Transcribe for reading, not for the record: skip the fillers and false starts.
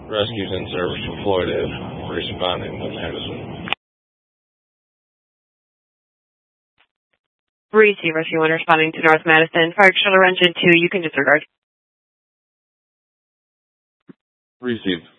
Rescues in service for Floyd Ave, responding with Henderson. Receive Rescue 1 responding to North Madison. Fire Chiller Engine 2, you can disregard. Received.